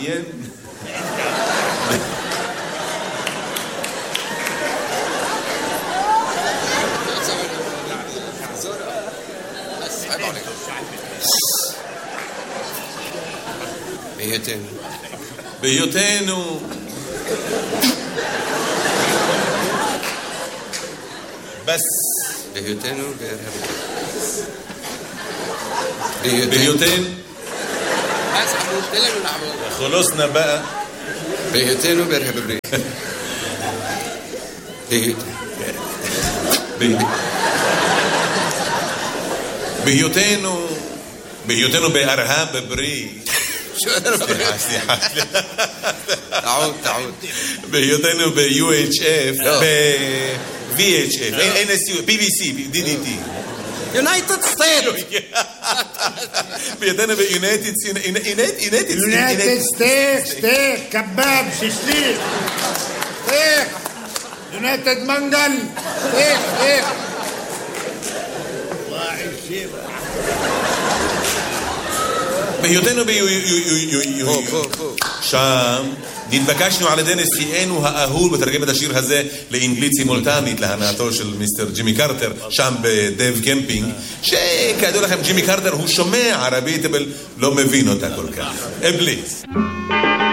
מעניין. בהיותנו בס בהיותנו בהיותנו خلصنا بقى בהיותנו בארהב הברית בהיותנו בארהב הברית סליחה تعود בהיותנו ב-UHF ב-VHF NSU BBC DDT United States בהיותנו ב-United States كباب شيشليك ستيك United منقل ستيك בהיותנו שם נתבקשנו על ידי נשיאנו האהוב לתרגם את השיר הזה לאנגלית סימולטנית להנאתו של מיסטר ג'ימי קרטר שם בדב קמפינג, שכידוע לכם ג'ימי קרטר הוא שומע ערבית אבל לא מבין אותה כל כך. אבליס